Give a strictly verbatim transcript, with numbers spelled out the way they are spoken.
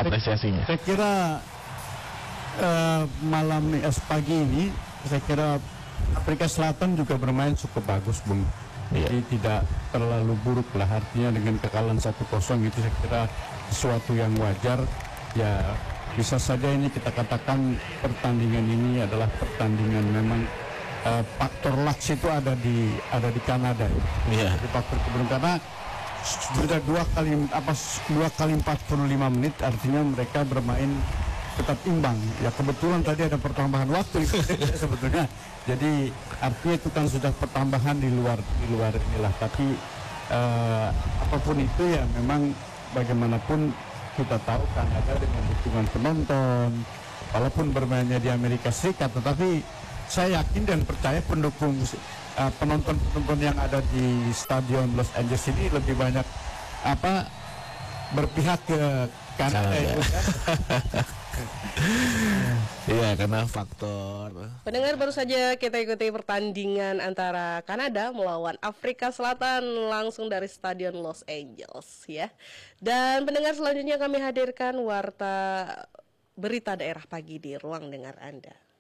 apresiasinya? Saya kira uh, malam nih, eh, pagi ini saya kira Afrika Selatan juga bermain cukup bagus, Bung. Iya. Jadi tidak terlalu buruk lah, artinya dengan kekalahan satu kosong itu saya kira sesuatu yang wajar. Ya bisa saja ini kita katakan pertandingan ini adalah pertandingan memang uh, faktor luck itu ada di ada di Kanada. Iya. Di faktor keberuntungan, karena sudah dua kali apa dua kali empat puluh lima menit, artinya mereka bermain tetap imbang. Ya kebetulan tadi ada pertambahan waktu sebetulnya. Jadi artinya itu kan sudah pertambahan di luar di luar inilah. Tapi uh, apapun itu ya memang bagaimanapun kita tahu Kanada dengan dukungan penonton, walaupun bermainnya di Amerika Serikat, tetapi saya yakin dan percaya pendukung uh, penonton-penonton yang ada di Stadion Los Angeles ini lebih banyak apa berpihak ke Kanada. Itu kan? Iya, karena faktor. Pendengar, baru saja kita ikuti pertandingan antara Kanada melawan Afrika Selatan langsung dari Stadion Los Angeles ya. Dan pendengar, selanjutnya kami hadirkan warta berita daerah pagi di ruang dengar Anda.